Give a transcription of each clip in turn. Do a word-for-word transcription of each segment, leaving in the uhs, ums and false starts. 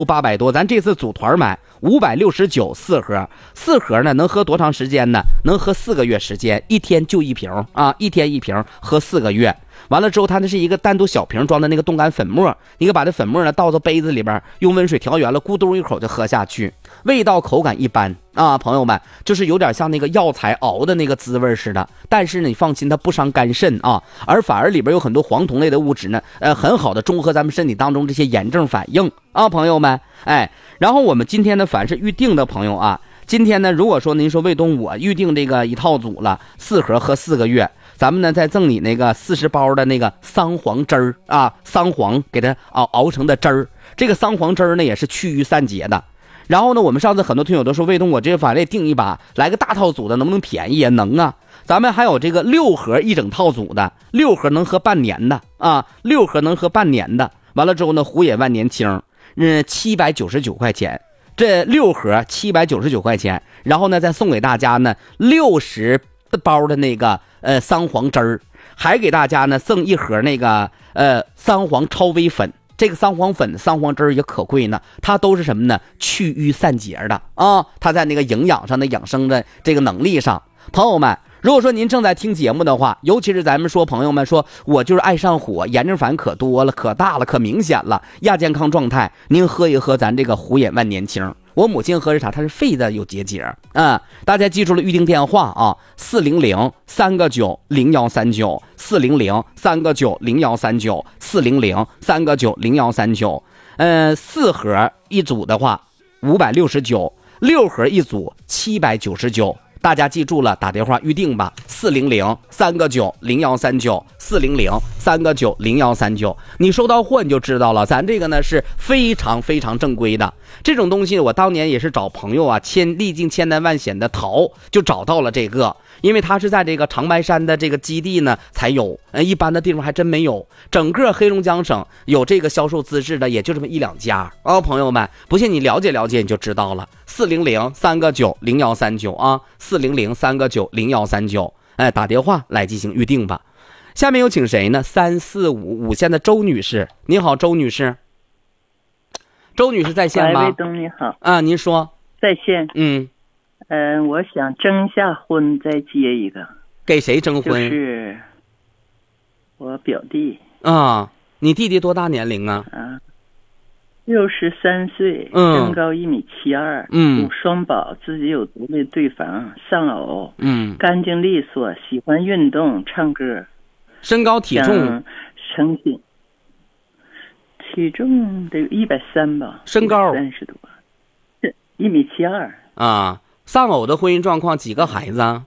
八百多，咱这次组团买五百六十九四盒，四盒呢能喝多长时间呢？能喝四个月时间，一天就一瓶啊，一天一瓶，喝四个月。完了之后，它那是一个单独小瓶装的那个冻干粉末，你可把这粉末呢倒到杯子里边，用温水调匀了，咕咚一口就喝下去，味道口感一般啊，朋友们，就是有点像那个药材熬的那个滋味似的。但是呢，你放心，它不伤肝肾啊，而反而里边有很多黄酮类的物质呢，呃，很好的中和咱们身体当中这些炎症反应啊，朋友们，哎，然后我们今天呢，凡是预定的朋友啊，今天呢，如果说您说卫东我预定这个一套组了，四盒喝四个月。咱们呢再赠你那个四十包的那个桑黄汁儿啊，桑黄给它熬熬成的汁儿，这个桑黄汁儿呢也是祛瘀散结的。然后呢，我们上次很多听友都说卫东我这反正订一把，来个大套组的能不能便宜呀？能啊，咱们还有这个六盒一整套组的，六盒能喝半年的啊，六盒能喝半年的。完了之后呢，虎野万年青，嗯，七百九十九块钱，这六盒七百九十九块钱，然后呢再送给大家呢六十包的那个呃桑黄汁儿，还给大家呢赠一盒那个呃桑黄超微粉。这个桑黄粉、桑黄汁儿也可贵呢，它都是什么呢？祛瘀散结的啊，它在那个营养上的养生的这个能力上，朋友们。如果说您正在听节目的话，尤其是咱们说朋友们说我就是爱上火，炎症反应可多了，可大了，可明显了，亚健康状态，您喝一喝咱这个虎眼万年青。我母亲喝是啥？它是肺的有结节啊、嗯！大家记住了预定电话啊，四零零三个九零幺三九，四零零三个九零幺三九，四零零三个九零幺三九。嗯，四盒一组的话五百六十九，六盒一组七百九十九。大家记住了，打电话预定吧，四零零三个九零幺三九，四零零三个九零幺三九。你收到货你就知道了，咱这个呢是非常非常正规的。这种东西我当年也是找朋友啊，千历尽千难万险的淘，就找到了这个。因为它是在这个长白山的这个基地呢才有，呃，一般的地方还真没有。整个黑龙江省有这个销售资质的也就这么一两家哦，朋友们，不信你了解了解你就知道了。四零零三个九零幺三九啊，四零零三个九零幺三九，哎，打电话来进行预定吧。下面有请谁呢？三四五五线的周女士，你好，周女士。周女士在线吗？ 喂，东你好。 啊，您说。 在线。 嗯。 嗯、呃，我想征下婚再结一个。 给谁征婚？ 就是我表弟。 啊，你弟弟多大年龄啊？ 啊，六十三岁， 嗯， 身高一米七二， 嗯， 有双保，自己有独立对房，丧偶， 嗯， 干净利索，喜欢运动，唱歌。 身高体重？ 成亲。体重得有一百三吧。 身高三十多，一米七二。 啊。丧偶的婚姻状况，几个孩子啊？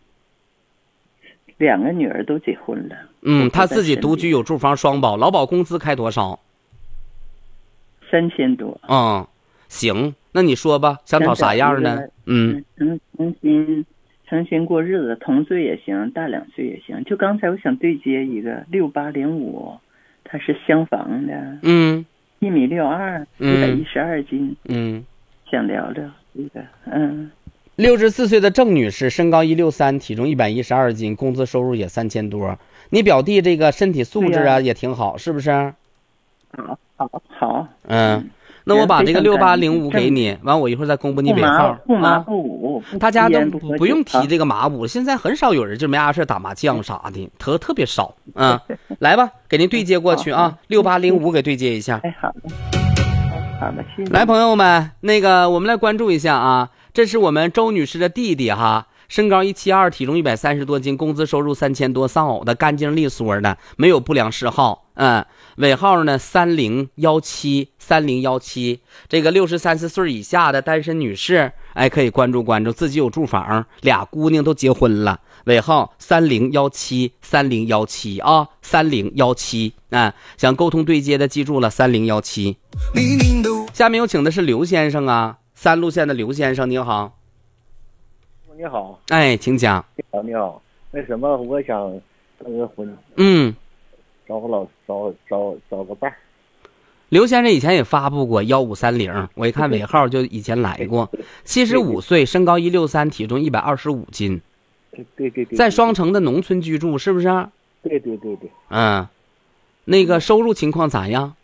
两个女儿都结婚了。 嗯，他自己独居有住房双保，劳保工资开多少？ 三千多。 嗯，行，那你说吧，想找啥样呢？嗯， 重重新重新过日子，同岁也行，大两岁也行。就刚才我想对接一个六八零五，他是厢房的。 嗯， 一米六二，一百一十二斤。 嗯， 想聊聊这个，嗯。 六十四岁的郑女士，身高一六三，体重一百一十二斤，工资收入也三千多。你表弟这个身体素质啊也挺好，是不是？ 好，好，好。 嗯，那我把这个六八零五给你，完我一会儿再公布你尾号。 不麻不舞， 大家都不不用提这个麻舞，现在很少有人就没啥事打麻将啥的，特特别少。嗯，来吧，给您对接过去啊，六八零五给对接一下。 哎，好的，好的，谢谢。 来，朋友们，那个我们来关注一下啊。这是我们周女士的弟弟哈，身高一七二，体重一百三十多斤，工资收入三千多，丧偶的，干净利索的，没有不良嗜好。嗯，尾号呢三零幺七三零幺七。这个六十三四岁以下的单身女士，哎，可以关注关注，自己有住房，俩姑娘都结婚了。尾号三零幺七三零幺七啊，三零幺七啊，想沟通对接的记住了三零幺七。下面有请的是刘先生啊。三路线的刘先生，你好。 你好。 哎，请讲。 你好，你好。那什么，我想征个婚。 嗯。 找个老找找找个伴儿。 刘先生以前也发布过幺五三零，我一看尾号就以前来过。七十五岁，身高一六三，体重一百二十五斤。 对对对对。 在双城的农村居住，是不是？ 对对对对。 嗯。那个收入情况咋样？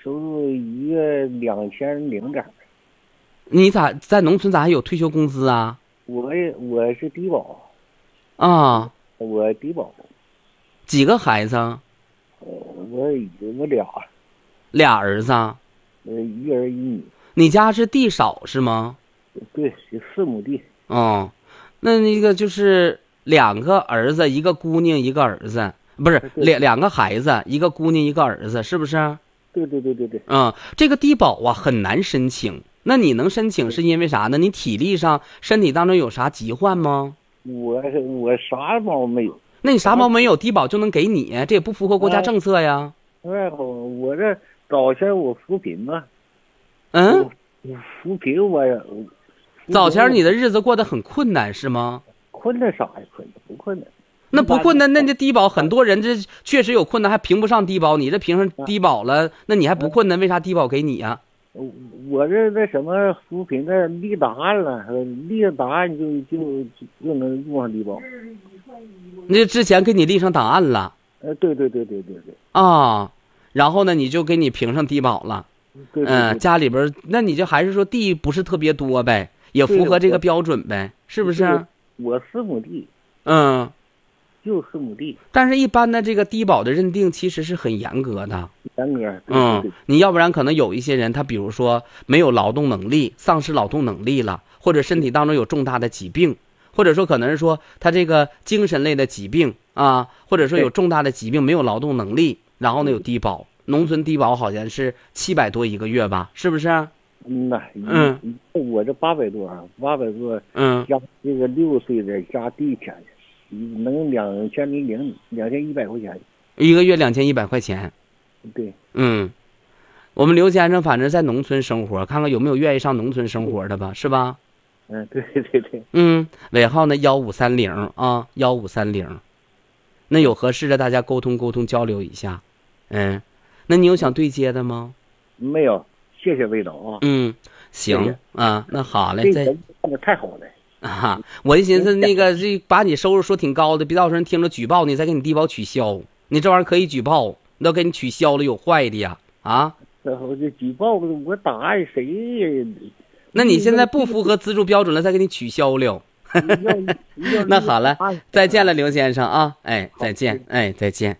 收入一月两千零点儿。 你咋在农村咋还有退休工资啊？ 我我是低保啊， 我低保。 几个孩子？ 呃，我我俩， 俩儿子。 呃，一儿一女。 你家是地少是吗？ 对，是四亩地。 哦，那那个就是两个儿子，一个姑娘，一个儿子，不是两两个孩子，一个姑娘，一个儿子，是不是？ 对对对对对。 嗯，这个低保啊很难申请。那你能申请是因为啥呢？你体力上、身体当中有啥疾患吗？ 我我啥毛没有。 那你啥毛没有，低保就能给你，这也不符合国家政策呀。 哎，我这早前我扶贫嘛。 嗯。 扶贫我也。 早前你的日子过得很困难是吗？ 困难啥呀？困难不困难？ 那不困难，那这低保很多人这确实有困难，还评不上低保。你这评上低保了，那你还不困难？为啥低保给你呀？ 我这那什么扶贫那立档案了，立档案就就就能用上低保。 那之前给你立上档案了？ 呃，对对对对对对。 啊，然后呢，你就给你评上低保了。 对对对。 嗯，家里边那你就还是说地不是特别多呗，也符合这个标准呗，是不是？ 我四亩地。 嗯。 就四亩地。 但是，一般的这个低保的认定其实是很严格的。 严格。对对对。 嗯，你要不然可能有一些人，他比如说没有劳动能力，丧失劳动能力了，或者身体当中有重大的疾病，或者说可能是说他这个精神类的疾病啊，或者说有重大的疾病没有劳动能力，然后呢有低保。农村低保好像是七百多一个月吧，是不是？ 嗯呐。 嗯。 我这八百多啊，八百多。 嗯。 加这个六岁的加地钱。能两千零零两千一百块钱， 一个月两千一百块钱。 对。 嗯，我们刘先生反正在农村生活，看看有没有愿意上农村生活的吧，是吧？ 嗯，对对对。 嗯，尾号呢幺五三零啊，幺五三零。那有合适的，大家沟通沟通，交流一下。嗯，那你有想对接的吗？ 没有，谢谢魏导啊。 嗯，行啊，那好嘞，再。 这太好了。 啊，我就寻思那个这把你收入说挺高的，别到时候人听着举报你，再给你低保取消。你这玩意儿可以举报，那给你取消了有坏的呀啊！ 我这举报我档案谁？ 那你现在不符合资助标准了，再给你取消了。那好了，再见了，刘先生啊！哎，再见，哎，再见。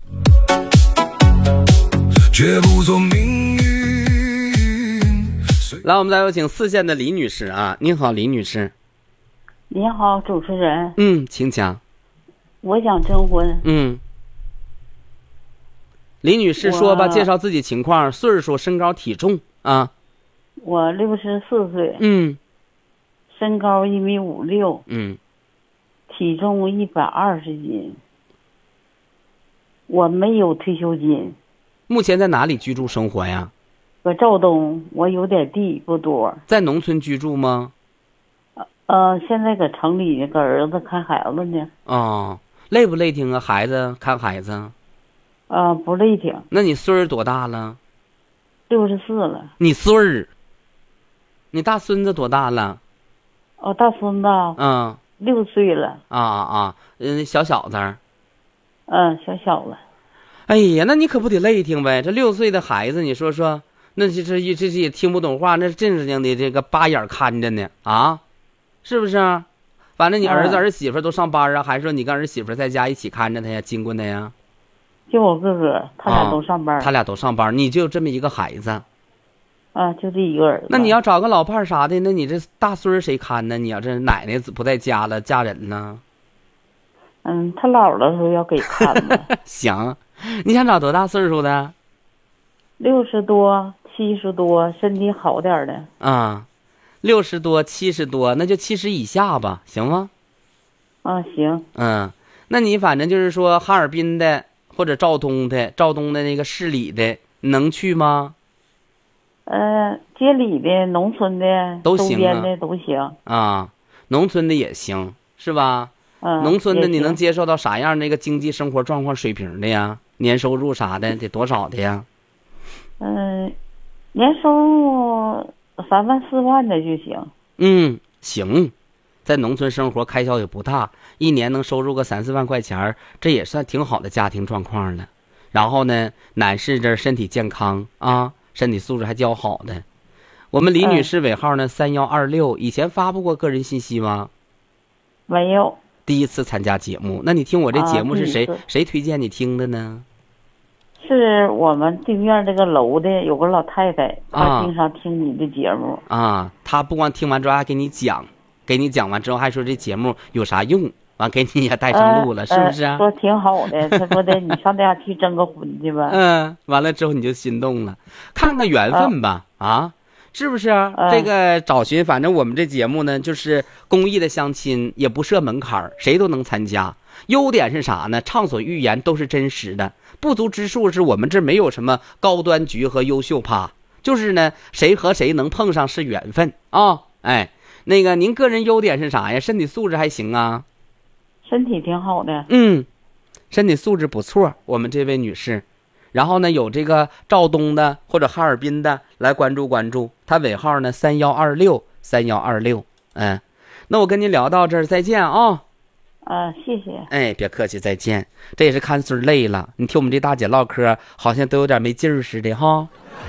来，我们再有请四线的李女士啊！您好，李女士。 你好，主持人。 嗯，请讲。 我想征婚。 嗯，李女士说吧，介绍自己情况，岁数、身高、体重啊。 我六十四岁。 嗯。 身高一米五六。 嗯。 体重一百二十斤。我没有退休金。 目前在哪里居住生活呀？ 搁肇东，我有点地不多。 在农村居住吗？ 呃，现在搁城里搁儿子看孩子呢。 哦，累不累挺啊？孩子看孩子？ 呃，不累挺。 那你岁儿多大了？ 六十四了。 你孙儿？你大孙子多大了？ 哦，大孙子。 嗯。 六岁了。 啊啊，嗯，小小子。 嗯，小小了。 哎呀，那你可不得累挺呗？这六岁的孩子，你说说，那这这这这也听不懂话，那正正经的这个八眼看着呢啊。是不是？反正你儿子、儿媳妇都上班啊，还是说你跟儿媳妇在家一起看着他呀，经过他呀？ 就我哥哥，他俩都上班。 啊、他俩都上班，你就这么一个孩子。 啊，就这一个儿子。 那你要找个老伴儿啥的，那你这大孙谁看呢？你要这奶奶不在家了，嫁人呢？ 嗯，他老了时候要给看的。 行，你想找多大岁数的？ 六十多、七十多，身体好点的。 啊。六十多、七十多，那就七十以下吧，行吗？ 啊，行。 嗯，那你反正就是说哈尔滨的或者肇东的，肇东的那个市里的，能去吗？ 呃，街里的、农村的、 都行啊， 周边的都行啊，农村的也行，是吧？ 嗯， 农村的你能接受到啥样那个经济生活状况水平的呀？年收入啥的得多少的呀？ 嗯、呃，年收入。三万四万的就行。 嗯，行，在农村生活开销也不大，一年能收入个三四万块钱，这也算挺好的家庭状况了。然后呢，男士这身体健康啊， 身体素质还较好的。我们李女士尾号呢三幺二六，以前发布过个人信息吗？ 没有。 第一次参加节目，那你听我这节目是谁、 啊、 谁推荐你听的呢？ 是我们对面这个楼的有个老太太，她经常听你的节目啊。她不光听完之后还给你讲，给你讲完之后还说这节目有啥用，完给你也带上路了，呃、是不是、啊呃？说挺好的，她说的你上他家去征个婚去吧。 嗯，完了之后你就心动了，看看缘分吧，啊。啊是不是、啊嗯、 这个找寻，反正我们这节目呢，就是公益的相亲，也不设门槛，谁都能参加。优点是啥呢？畅所欲言，都是真实的。不足之处是我们这没有什么高端局和优秀趴，就是呢，谁和谁能碰上是缘分啊。哎，那个您个人优点是啥呀？身体素质还行啊？ 身体挺好的。 嗯，身体素质不错，我们这位女士。然后呢，有这个肇东的或者哈尔滨的来关注关注，他尾号呢三幺二六三幺二六。嗯，那我跟您聊到这儿，再见啊。 啊，谢谢。 哎，别客气，再见。这也是看岁累了，你听我们这大姐唠嗑，好像都有点没劲儿似的哈。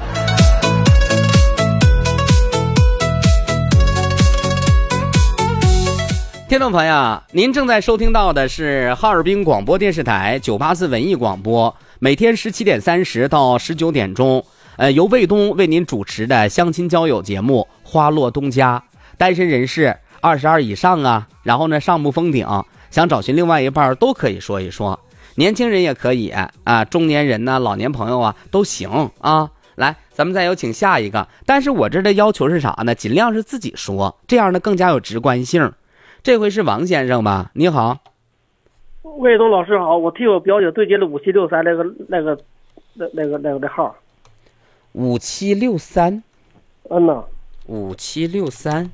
听众朋友，您正在收听到的是哈尔滨广播电视台九八四文艺广播，每天十七点三十到十九点钟，呃，由卫东为您主持的相亲交友节目《花落东家》。单身人士二十二以上啊，然后呢上不封顶，想找寻另外一半都可以说一说，年轻人也可以啊，中年人呢、老年朋友啊都行啊。来，咱们再有请下一个。但是我这的要求是啥呢？尽量是自己说，这样呢更加有直观性。这回是王先生吧？你好， 魏东老师好，我替我表姐对接了五七六三那个那个那那个那个那号。 五七六三， 嗯呐， 五七六三。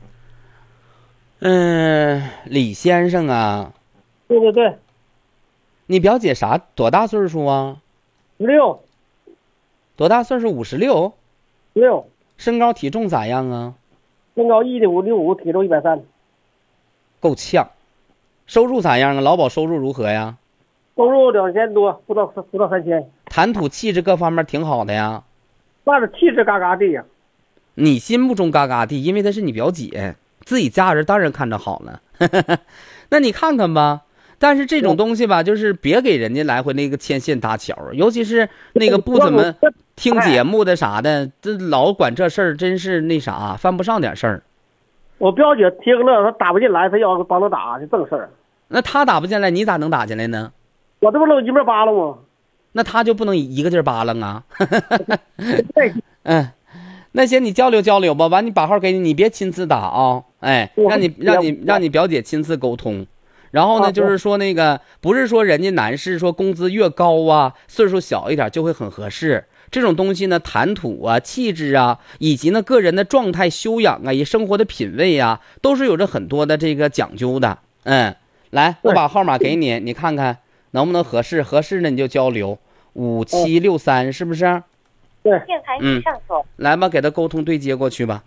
嗯，李先生啊。 对对对。 你表姐啥多大岁数啊？ 十六。 多大岁数？五十六。 六。 身高体重咋样啊？ 身高一五六五，体重一百三。 够呛。收入咋样啊？劳保收入如何呀？ 收入两千多，不到不到三千。 谈吐气质各方面挺好的呀。 那是气质嘎嘎地呀。 你心目中嘎嘎地，因为她是你表姐，自己家人当然看着好了。那你看看吧。但是这种东西吧，就是别给人家来回那个牵线搭桥，尤其是那个不怎么听节目的啥的，这老管这事儿，真是那啥，犯不上点事儿。 我表姐听了，她打不进来，她要帮她打，就正事儿。 那她打不进来，你咋能打进来呢？ 我这不能一面扒拉吗？ 那她就不能一个劲儿扒拉啊？嗯，那行，你交流交流吧。完，你把号给你，你别亲自打啊。哎，让你让你让你表姐亲自沟通。然后呢，就是说那个不是说人家男士说工资越高啊，岁数小一点就会很合适。这种东西呢，谈吐啊、气质啊，以及呢个人的状态、修养啊，以生活的品味啊，都是有着很多的这个讲究的。嗯，来，我把号码给你，你看看能不能合适？合适呢你就交流。五七六三是不是？ 对， 嗯，来吧，给他沟通对接过去吧。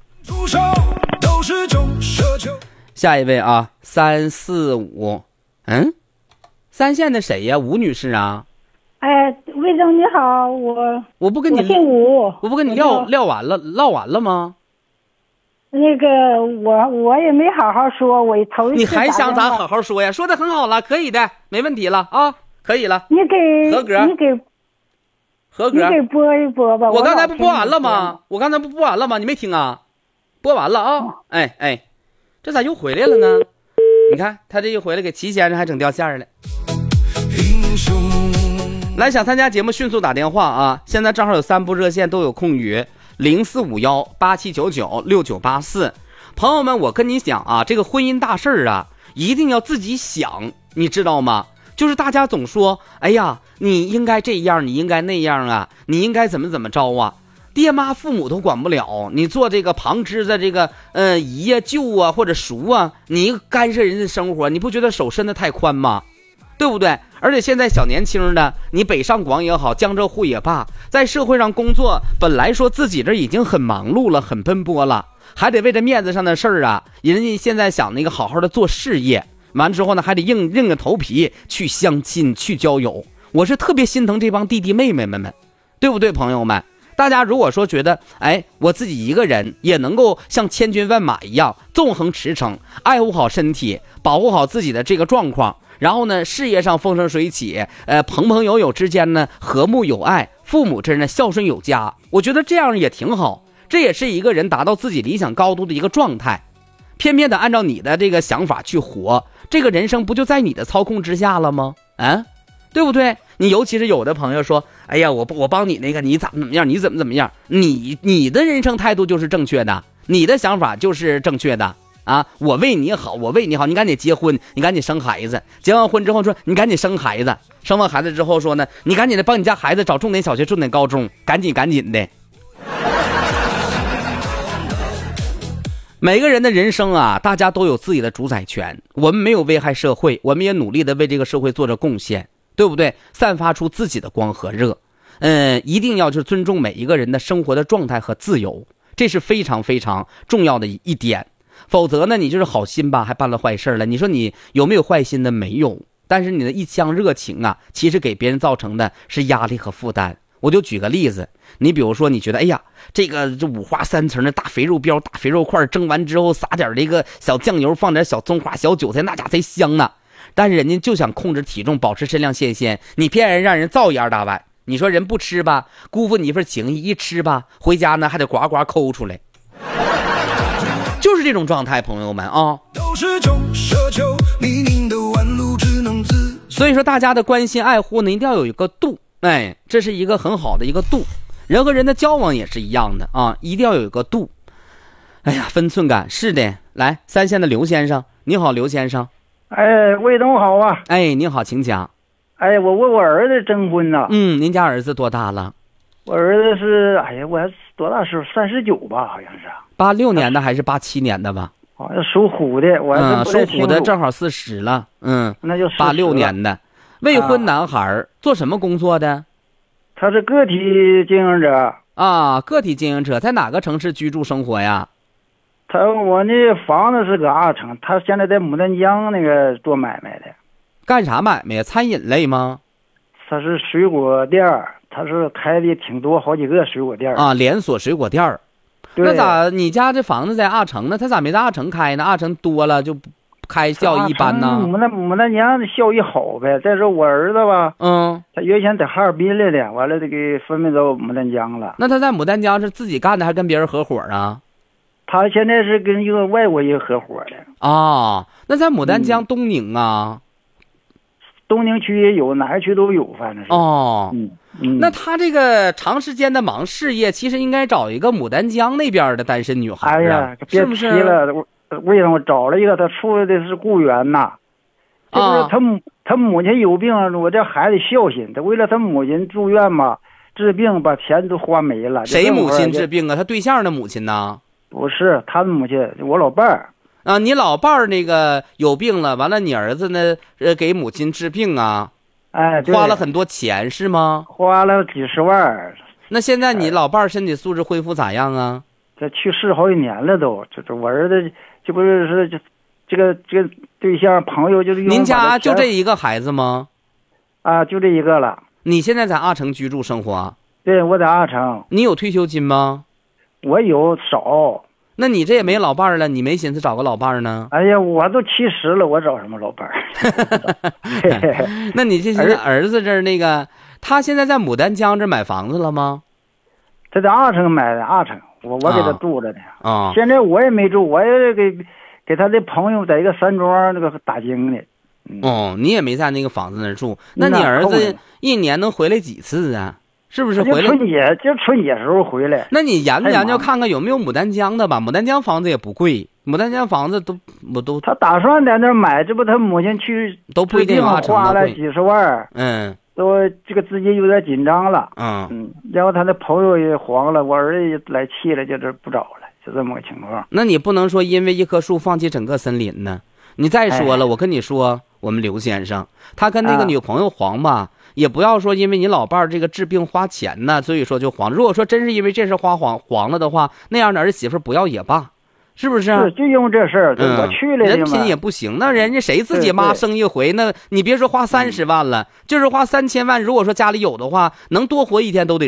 下一位啊，三四五，嗯，三线的谁呀？吴女士啊。 哎，魏总你好，我我不跟你我姓吴， 我不跟你撂撂完了唠完了吗？ 那个我我也没好好说，我头一次你还想咋好好说呀？说的很好了，可以的，没问题了啊，可以了。 你给合格， 你给合格， 你给播一播吧。 我刚才不播完了吗？我刚才不播完了吗？你没听啊？播完了啊！哦、哎哎，这咋又回来了呢？你看他这一回来，给齐先生还整掉线了。来，想参加节目迅速打电话啊！现在正好有三部热线都有空余，零四五幺八七九九六九八四。朋友们，我跟你讲啊，这个婚姻大事儿啊，一定要自己想，你知道吗？就是大家总说，哎呀，你应该这样，你应该那样啊，你应该怎么怎么着啊？爹妈父母都管不了，你做这个旁支的这个呃姨呀、舅啊或者叔啊，你干涉人家生活，你不觉得手伸得太宽吗？对不对？而且现在小年轻的，你北上广也好，江浙沪也罢，在社会上工作，本来说自己这已经很忙碌了，很奔波了，还得为这面子上的事儿啊，人家现在想那个好好的做事业，完之后呢，还得硬硬着头皮去相亲去交友。我是特别心疼这帮弟弟妹妹们们，对不对，朋友们？ 大家如果说觉得，哎，我自己一个人也能够像千军万马一样纵横驰骋，爱护好身体，保护好自己的这个状况，然后呢，事业上风生水起，呃，朋朋友友之间呢和睦有爱，父母之间呢孝顺有加，我觉得这样也挺好，这也是一个人达到自己理想高度的一个状态。偏偏的按照你的这个想法去活，这个人生不就在你的操控之下了吗？啊，对不对？你尤其是有的朋友说，哎呀，我我帮你那个，你怎么怎么样，你怎么怎么样，你你的人生态度就是正确的，你的想法就是正确的啊！我为你好，我为你好，你赶紧结婚，你赶紧生孩子，结完婚之后说你赶紧生孩子，生完孩子之后说呢，你赶紧的帮你家孩子找重点小学、重点高中，赶紧赶紧的。每个人的人生啊，大家都有自己的主宰权，我们没有危害社会，我们也努力的为这个社会做着贡献，对不对？散发出自己的光和热。嗯，一定要去尊重每一个人的生活的状态和自由，这是非常非常重要的一点。否则呢，你就是好心吧，还办了坏事了。你说你有没有坏心的？没有。但是你的一腔热情啊，其实给别人造成的是压力和负担。我就举个例子，你比如说你觉得，哎呀，这个这五花三层的大肥肉膘、大肥肉块蒸完之后撒点这个小酱油，放点小葱花、小韭菜，那家贼香呢。但是人家就想控制体重，保持身量线线，你骗人让人造一二大碗，你说人不吃吧，辜负你一份情谊；一吃吧，回家呢还得呱呱抠出来。就是这种状态，朋友们啊。所以说大家的关心爱护呢，一定要有一个度，哎，这是一个很好的一个度。人和人的交往也是一样的啊，一定要有一个度。哎呀，分寸感是的。来，三线的刘先生，你好，刘先生。 哎，魏东好啊。 哎，你好，请讲。 哎，我为我儿子征婚呢。 嗯，您家儿子多大了？ 我儿子是，哎呀，我还多大时候？三十九吧，好像是。 八六年的还是八七年的吧？ 好像属虎的，我嗯， 不属虎的正好四十了。嗯， 那就八六年的，未婚男孩、啊，做什么工作的？ 他是个体经营者啊，个体经营者，在哪个城市居住生活呀？ 他我那房子是搁阿城，他现在在牡丹江那个做买卖的。 干啥买卖？餐饮类吗？ 他是水果店，他是开的挺多，好几个水果店啊，连锁水果店。那咋你家这房子在阿城呢？他咋没在阿城开呢？阿城多了就不开效益一般呢？ 牡丹牡丹江的效益好呗。再说我儿子吧， 嗯， 他原先在哈尔滨来的，完了这个分配到牡丹江了。 那他在牡丹江是自己干的，还跟别人合伙啊？ 他现在是跟一个外国人合伙的。 啊，那在牡丹江东宁啊？ 嗯，东宁区也有，哪个区都有，反正是。 哦， 嗯嗯。 那他这个长时间的忙事业，其实应该找一个牡丹江那边的单身女孩啊。 哎呀，别提了，为什么找了一个？他处的是雇员呐。就是他母、啊、他母亲有病，我这孩子孝心，他为了他母亲住院嘛，治病把钱都花没了。 谁母亲治病啊？他对象的母亲呢？ 不是他的母亲，我老伴儿。 啊，你老伴儿那个有病了，完了你儿子呢，呃，给母亲治病啊， 哎， 花了很多钱是吗？ 花了几十万。 那现在你老伴儿身体素质恢复咋样啊？ 这去世好几年了都，这这我儿子这不是是这这个这个对象朋友就是。 您家就这一个孩子吗？ 啊，就这一个了。 你现在在阿城居住生活？ 对，我在阿城。 你有退休金吗？ 我有少。 那你这也没老伴儿了，你没寻思找个老伴儿呢？ 哎呀，我都七十了，我找什么老伴儿？ 那你这是儿子这儿那个，他现在在牡丹江这买房子了吗？ 他在阿城买的，阿城，我我给他住着呢。 啊， 现在我也没住，我也给给他的朋友在一个山庄那个打更呢。 嗯、哦，你也没在那个房子那儿住，那你儿子一年能回来几次啊？是不是回来？ 春节就春节时候回来。 那你研究研究看看有没有牡丹江的吧？牡丹江房子也不贵，牡丹江房子都我都。 他打算在那儿买，这不他母亲去都不一定花了几十万。 嗯， 都这个资金有点紧张了。 嗯嗯，然后他的朋友也黄了，我儿子也来气了，就是不找了，就这么个情况。 那你不能说因为一棵树放弃整个森林呢？你再说了，哎、我跟你说，我们刘先生他跟那个女朋友黄吧。啊，也不要说因为你老伴儿这个治病花钱呢，所以说就黄。如果说真是因为这事花黄黄了的话，那样的儿媳妇不要也罢，是不是？ 是，就因为这事儿， 嗯， 我去了， 人品也不行。那人家谁自己妈生一回？那你别说花三十万了，嗯、就是花三千万，如果说家里有的话，能多活一天都得治。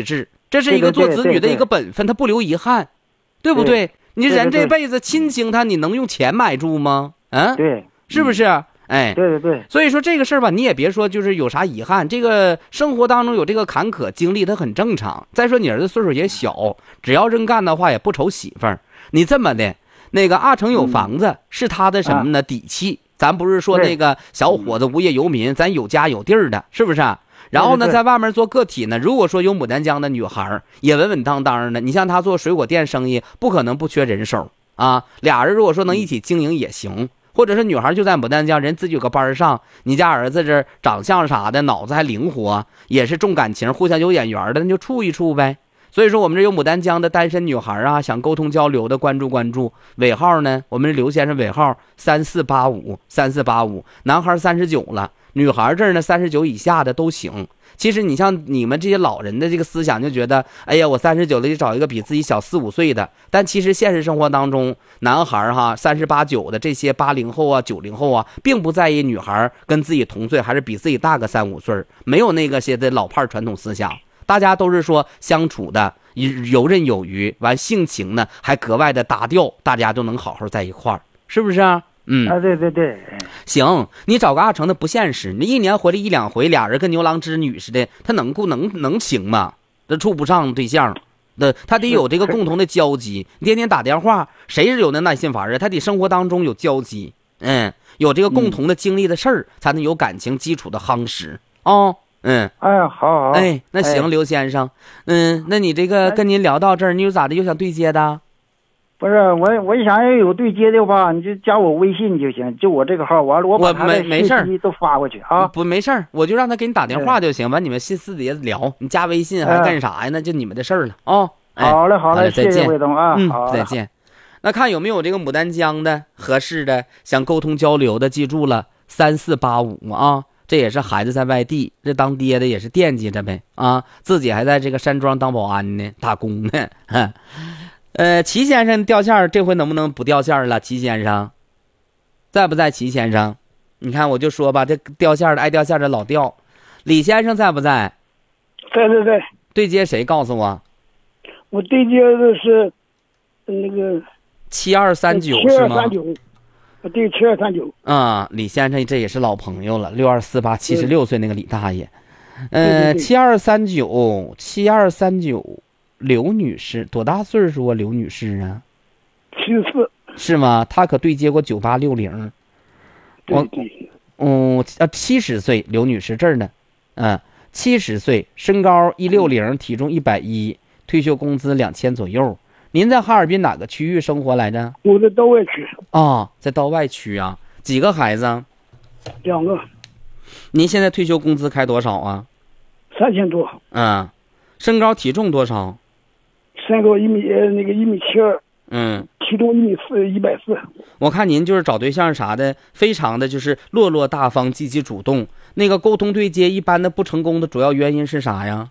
这是一个做子女的一个本分，他不留遗憾，对不对？你人这辈子亲情他，你能用钱买住吗？嗯， 对， 是不是？哎， 对对对。 所以说这个事儿吧，你也别说就是有啥遗憾，这个生活当中有这个坎坷经历，它很正常。再说你儿子岁数也小，只要认干的话，也不愁媳妇儿。你这么的，那个阿成有房子、嗯、是他的什么呢？底气。咱不是说那个小伙子无业游民，咱有家有地儿的，是不是？然后呢，在外面做个体呢，如果说有牡丹江的女孩也稳稳当当的，你像她做水果店生意，不可能不缺人手啊。俩人如果说能一起经营也行，或者是女孩就在牡丹江，人自己有个班上，你家儿子这长相啥的，脑子还灵活，也是重感情，互相有眼缘的，那就处一处呗。所以说我们这有牡丹江的单身女孩啊，想沟通交流的，关注关注。尾号呢，我们刘先生尾号三四八五三四八五，男孩三十九了，女孩这儿呢三十九以下的都行。其实你像你们这些老人的这个思想，就觉得哎呀，我三十九了，得找一个比自己小四五岁的。但其实现实生活当中，男孩哈三十八九的这些八零后啊、九零后啊，并不在意女孩跟自己同岁还是比自己大个三五岁，没有那个些的老派传统思想。大家都是说相处的游刃有余，完性情呢还格外的搭调，大家都能好好在一块儿，是不是啊？嗯啊，对对对， 行，你找个阿成的不现实，你一年回来一两回，俩人跟牛郎织女似的，他能不能能行吗？这处不上对象，那他得有这个共同的交集，天天打电话，谁是有那耐心法啊？他得生活当中有交集，嗯，有这个共同的经历的事儿，嗯、才能有感情基础的夯实哦。嗯， 哎，好好， 哎，那行， 哎、 刘先生，嗯，那你这个跟您聊到这儿，你又咋的？又想对接的？ 不是我，我想要有对接的话，你就加我微信就行，就我这个号，完了我把他的信息都发过去啊。 不，没事儿，我就让他给你打电话就行，完你们私私底下聊，你加微信还干啥呀？那就你们的事儿了啊、哦哎。 好嘞，好嘞， 再见， 谢谢魏总啊， 嗯， 好， 再见。那看有没有这个牡丹江的合适的想沟通交流的，记住了三四八五啊。这也是孩子在外地，这当爹的也是惦记着呗啊，自己还在这个山庄当保安呢，打工呢。哈呃，齐先生掉线，这回能不能不掉线了？齐先生，在不在？齐先生，你看我就说吧，这掉线的爱掉线的老掉。李先生在不在？ 在在在。 对接谁？告诉我。 我对接的是那个七二三九是吗？七二三九。对，七二三九啊，李先生这也是老朋友了，六二四八七十六岁那个李大爷，呃，七二三九七二三九，刘女士多大岁数啊？刘女士啊， 七十四是吗？她可对接过九八六零， 对对， 嗯啊，七十岁，刘女士这儿呢，嗯，七十岁，身高一六零，体重一百一，退休工资两千左右。您在哈尔滨哪个区域生活来着？ 我在道外区。 啊，在道外区啊。几个孩子？ 两个。 您现在退休工资开多少啊？ 三千多。 嗯，身高体重多少？ 身高一米呃那个一米七二。 嗯。 体重一米四一百四。 我看您就是找对象啥的，非常的就是落落大方、积极主动。那个沟通对接一般的不成功的主要原因是啥呀？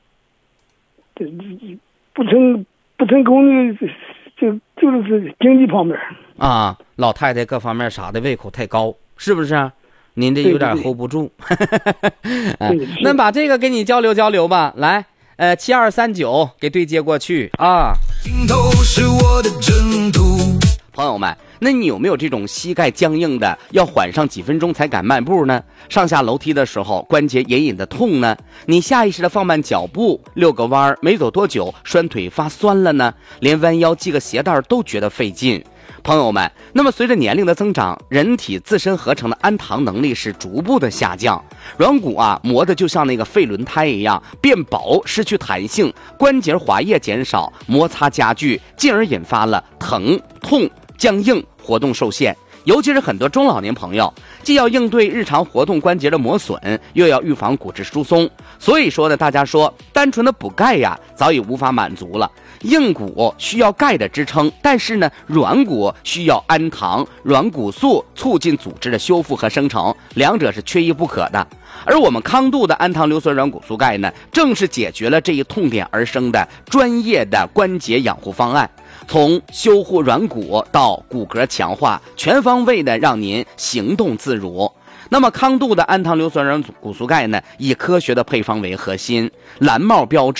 不成。不成功的就就是经济方面啊，老太太各方面啥的胃口太高，是不是？您这有点 hold 不住。哎、那把这个给你交流交流吧，来，呃，七二三九给对接过去啊。尽头是我的征途。朋友们，那你有没有这种膝盖僵硬的，要缓上几分钟才敢迈步呢？上下楼梯的时候关节隐隐的痛呢？你下意识的放慢脚步，遛个弯，没走多久拴腿发酸了呢？连弯腰系个鞋带都觉得费劲。朋友们，那么随着年龄的增长，人体自身合成的氨糖能力是逐步的下降，软骨啊磨得就像那个废轮胎一样变薄，失去弹性，关节滑液减少，摩擦加剧，进而引发了疼痛僵硬，活动受限。尤其是很多中老年朋友，既要应对日常活动关节的磨损，又要预防骨质疏松。所以说呢，大家说单纯的补钙呀，早已无法满足了。硬骨需要钙的支撑，但是呢，软骨需要氨糖、软骨素促进组织的修复和生成，两者是缺一不可的。而我们康度的氨糖硫酸软骨素钙呢，正是解决了这一痛点而生的专业的关节养护方案。从修护软骨到骨骼强化，全方位的让您行动自如。那么康度的氨糖硫酸软骨素钙呢，以科学的配方为核心，蓝帽标志，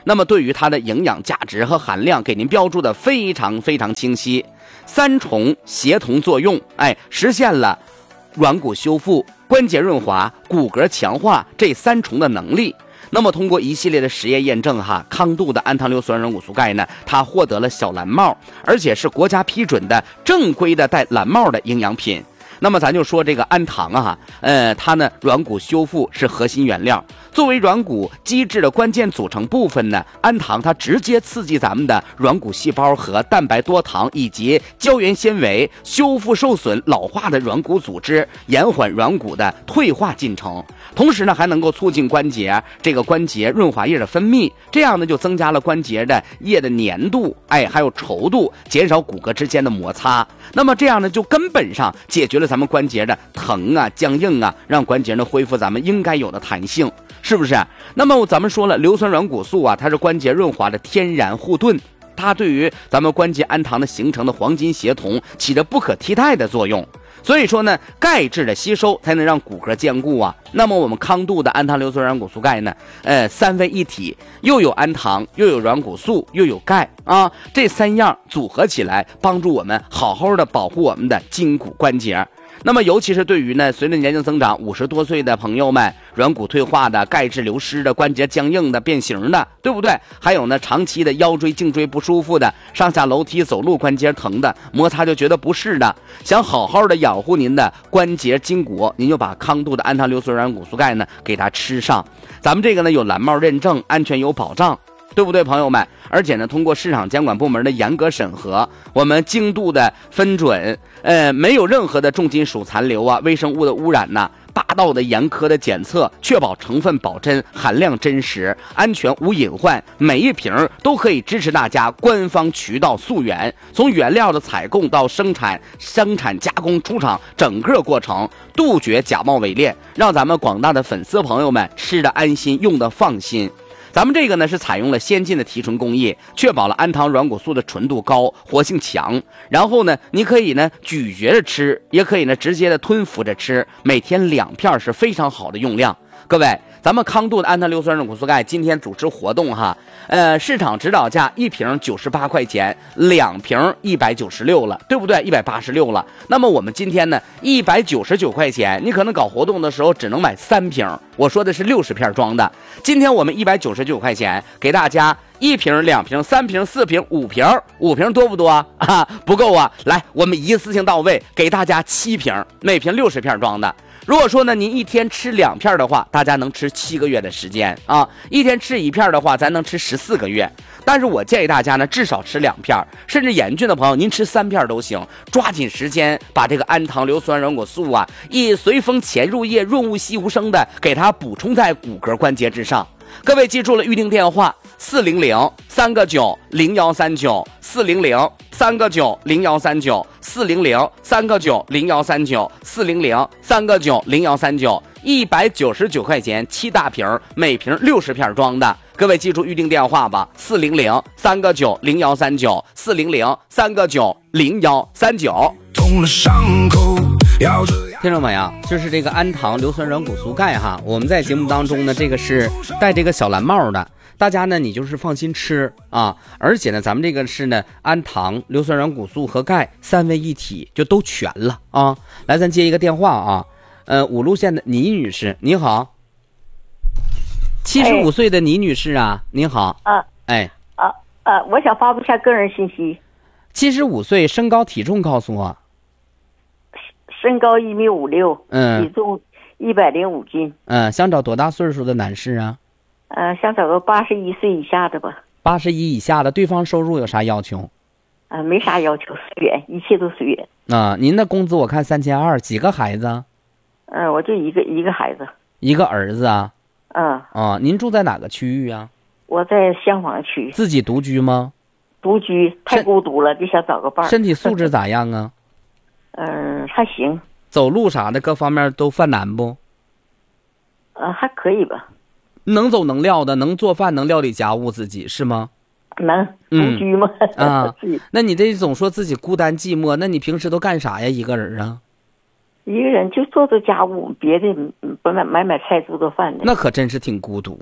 那么对于它的营养价值和含量给您标注的非常非常清晰，三重协同作用，哎，实现了软骨修复、关节润滑、骨骼强化这三重的能力。那么通过一系列的实验验证哈，康度的氨糖硫酸软骨素钙呢，它获得了小蓝帽，而且是国家批准的正规的带蓝帽的营养品。那么咱就说这个氨糖啊，呃，它呢软骨修复是核心原料，作为软骨机制的关键组成部分呢，氨糖它直接刺激咱们的软骨细胞和蛋白多糖以及胶原纤维，修复受损老化的软骨组织，延缓软骨的退化进程。同时呢，还能够促进关节这个关节润滑液的分泌，这样呢就增加了关节的液的粘度，哎，还有稠度，减少骨骼之间的摩擦。那么这样呢，就根本上解决了咱们关节的疼啊、僵硬啊，让关节呢恢复咱们应该有的弹性，是不是？那么咱们说了，硫酸软骨素啊，它是关节润滑的天然护盾，它对于咱们关节氨糖的形成的黄金协同起着不可替代的作用。所以说呢，钙质的吸收才能让骨骼坚固啊。那么我们康度的氨糖硫酸软骨素钙呢，呃，三位一体，又有氨糖，又有软骨素，又有钙啊，这三样组合起来，帮助我们好好的保护我们的筋骨关节。那么尤其是对于呢随着年龄增长五十多岁的朋友们，软骨退化的、钙质流失的、关节僵硬的、变形的，对不对？还有呢长期的腰椎颈椎不舒服的，上下楼梯走路关节疼的，摩擦就觉得不适的，想好好的养护您的关节筋骨，您就把康度的氨糖硫酸软骨素钙呢给它吃上。咱们这个呢有蓝帽认证，安全有保障，对不对朋友们？而且呢通过市场监管部门的严格审核，我们精度的分准，呃没有任何的重金属残留啊、微生物的污染呐、八道的严苛的检测，确保成分保真、含量真实、安全无隐患，每一瓶都可以支持大家官方渠道溯源，从原料的采购到生产、生产加工、出厂整个过程，杜绝假冒伪劣，让咱们广大的粉丝朋友们吃得安心，用得放心。咱们这个呢是采用了先进的提纯工艺，确保了氨糖软骨素的纯度高、活性强。然后呢，你可以呢咀嚼着吃，也可以呢直接的吞服着吃，每天两片是非常好的用量。各位，咱们康度的氨糖硫酸软骨素钙今天主持活动哈，呃，市场指导价一瓶九十八块钱，两瓶一百九十六了，对不对？一百八十六了。那么我们今天呢一百九十九块钱，你可能搞活动的时候只能买三瓶，我说的是六十片装的。今天我们一百九十九块钱给大家一瓶、两瓶、三瓶、四瓶、五瓶，五瓶多不多啊？啊，不够啊！来，我们一次性到位，给大家七瓶，每瓶六十片装的。如果说呢，您一天吃两片的话，大家能吃七个月的时间啊；一天吃一片的话，咱能吃十四个月。但是我建议大家呢，至少吃两片，甚至严峻的朋友，您吃三片都行。抓紧时间把这个氨糖硫酸软骨素啊，以随风潜入液，润物细无声的给它补充在骨骼关节之上。各位记住了，预定电话四零零三个九零幺三九，四零零三个九零幺三九，四零零三个九零幺三九，四零零三个九零幺三九，一百九十九块钱七大瓶，每瓶六十片装的。各位记住预定电话吧，四零零三个九零幺三九，四零零三个九零幺三九。痛了伤口。听众朋友，就是这个氨糖硫酸软骨素钙哈，我们在节目当中呢，这个是戴这个小蓝帽的，大家呢你就是放心吃啊，而且呢咱们这个是呢氨糖硫酸软骨素和钙三位一体，就都全了啊。来，咱接一个电话啊，呃，五路县的倪女士，你好。七十五岁的倪女士啊，你好。 啊， 哎， 啊啊，我想发布一下个人信息。 七十五岁，身高体重告诉我。 身高一米五六， 嗯， 体重一百零五斤。 嗯，想找多大岁数的男士啊？ 呃，想找个八十一岁以下的吧。 八十一以下的，对方收入有啥要求？ 啊、呃，没啥要求，随缘，一切都随缘。 啊，您的工资我看三千二，几个孩子？ 嗯、呃，我就一个一个孩子。 一个儿子啊？ 嗯。 啊，您住在哪个区域啊？ 我在香坊区。 自己独居吗？ 独居，太孤独了，就想找个伴儿。 身体素质咋样啊？ 嗯，还行。 走路啥的各方面都犯难不？ 呃，还可以吧。 能走能撂的，能做饭能料理家务自己是吗？ 能，独居吗？ 嗯、啊，那你这总说自己孤单寂寞，那你平时都干啥呀？一个人啊？ 一个人就做做家务，别的不买买买菜做做饭的。 那可真是挺孤独。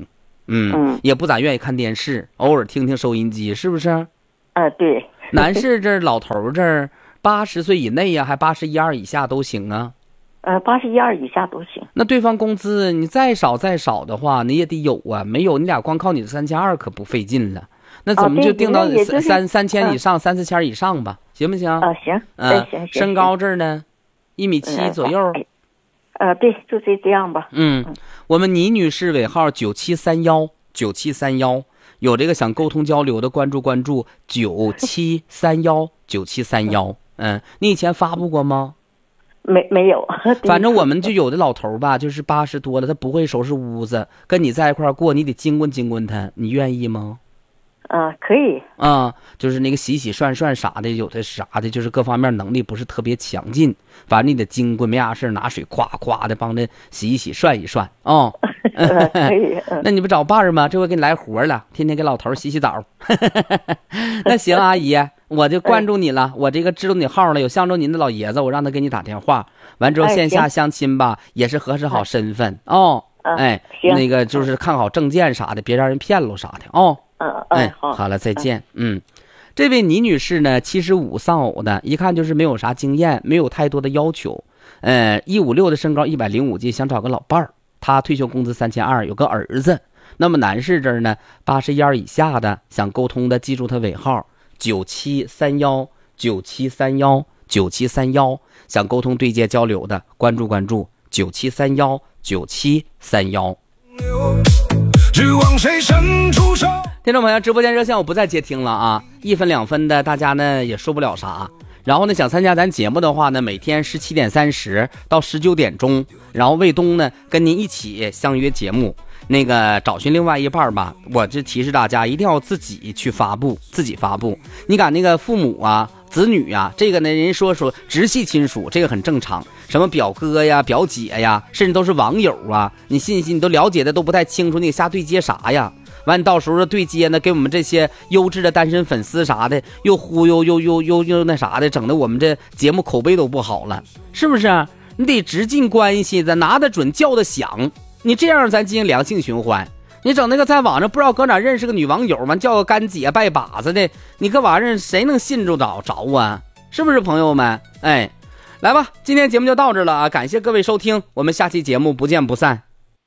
嗯嗯，也不咋愿意看电视，偶尔听听收音机，是不是？啊、 呃，对。 男士这儿老头这儿八十岁以内呀、啊，还八十一二以下都行啊。 呃，八十一二以下都行。 那对方工资你再少再少的话，你也得有啊，没有你俩光靠你的三千二可不费劲了。那怎么就定到三、哦、三三千以上、嗯、三四千以上吧，行不行？啊、 呃，行， 嗯， 行行。 身高这儿呢，一米七左右。 呃，呃对，就这这样吧。 嗯，我们倪女士尾号九七三幺九七三幺，有这个想沟通交流的，关注关注九七三幺九七三幺。嗯，你以前发布过吗？ 没没有， 反正我们就有的老头吧，就是八十多了，他不会收拾屋子，跟你在一块儿过，你得经过经过他，你愿意吗？ 啊、呃，可以啊、嗯，就是那个洗洗涮涮啥的，有的啥的，就是各方面能力不是特别强劲，反正你得经过，没啥事拿水夸夸的帮着洗一洗涮一涮啊。哦呃、可以。 那你不找伴儿吗？这回给你来活了，天天给老头洗洗澡。那行，阿姨，我就关注你了，我这个知道你号了，有相中您的老爷子，我让他给你打电话，完之后线下相亲吧，也是核实好身份哦。哎，那个就是看好证件啥的，别让人骗了啥的哦。 嗯， 哎，好了，再见。嗯，这位倪女士呢，七十五丧偶的，一看就是没有啥经验，没有太多的要求。呃，一五六的身高，一百零五斤，想找个老伴儿。她退休工资三千二，有个儿子。那么男士这儿呢，八十一二以下的，想沟通的，记住他尾号九七三幺九七三幺九七三幺，想沟通对接交流的，关注关注九七三幺九七三幺。指望谁伸出手。听众朋友，直播间热线我不再接听了啊，一分两分的大家呢也说不了啥。然后呢，想参加咱节目的话呢，每天十七点三十到十九点钟，然后卫东呢跟您一起相约节目。那个找寻另外一半吧，我这提示大家一定要自己去发布，自己发布。你敢那个父母啊、子女啊，这个呢人说说直系亲属，这个很正常。什么表哥呀、表姐呀，甚至都是网友啊，你信不信？你都了解的都不太清楚，你瞎对接啥呀？完，到时候对接呢，给我们这些优质的单身粉丝啥的，又忽悠又又又又那啥的，整的我们这节目口碑都不好了，是不是？你得直进关系的，拿得准，叫得响，你这样咱进行良性循环。你整那个在网上不知道搁哪认识个女网友嘛，叫个干姐拜把子的，你个玩意儿谁能信着着着啊？是不是朋友们？哎，来吧，今天节目就到这了啊！感谢各位收听，我们下期节目不见不散。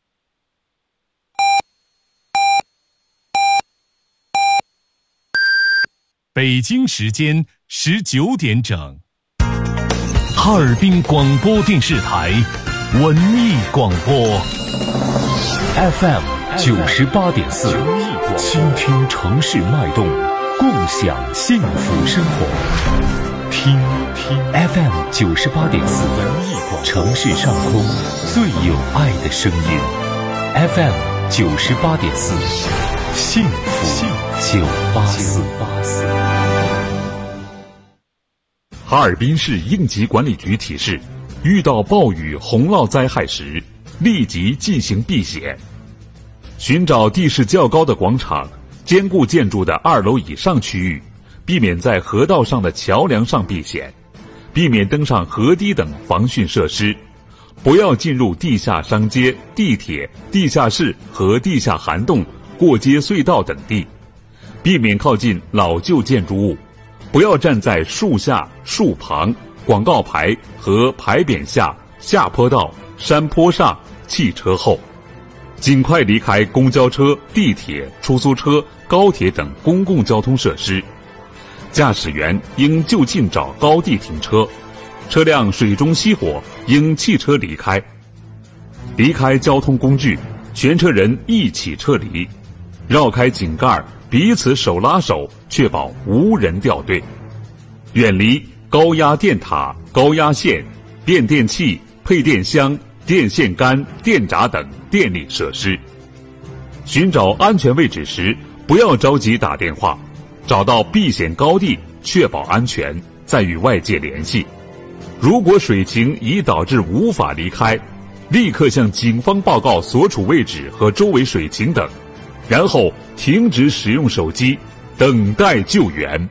北京时间十九点整，哈尔滨广播电视台文艺广播 F M 九十八点四，倾听城市脉动，共享幸福生活。听听 F M 九十八点四，城市上空最有爱的声音。F M 九十八点四，幸福九八四。 哈尔滨市应急管理局提示：遇到暴雨、洪涝灾害时，立即进行避险。寻找地势较高的广场、坚固建筑的二楼以上区域，避免在河道上的桥梁上避险，避免登上河堤等防汛设施，不要进入地下商街、地铁、地下室和地下涵洞、过街隧道等地，避免靠近老旧建筑物。不要站在树下、树旁、广告牌和牌匾下、下坡道、山坡上、汽车后，尽快离开公交车、地铁、出租车、高铁等公共交通设施。驾驶员应就近找高地停车，车辆水中熄火应弃车离开。离开交通工具，全车人一起撤离，绕开井盖，彼此手拉手，确保无人掉队。远离高压电塔、高压线、变电器、配电箱、电线杆、电闸等电力设施。寻找安全位置时，不要着急打电话，找到避险高地，确保安全，再与外界联系。如果水情已导致无法离开，立刻向警方报告所处位置和周围水情等，然后停止使用手机，等待救援。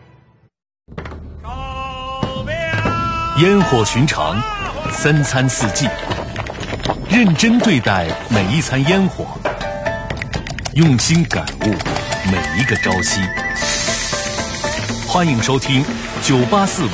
烟火寻常，三餐四季，认真对待每一餐烟火。 用心感悟每一个朝夕。欢迎收听九八四